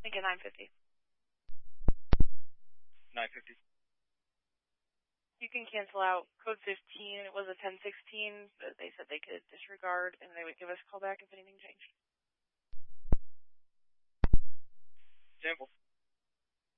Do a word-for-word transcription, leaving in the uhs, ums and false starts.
Again, nine fifty. nine fifty. You can cancel out code fifteen. It was a ten sixteen, but they said they could disregard, and they would give us a call back if anything changed. Simple.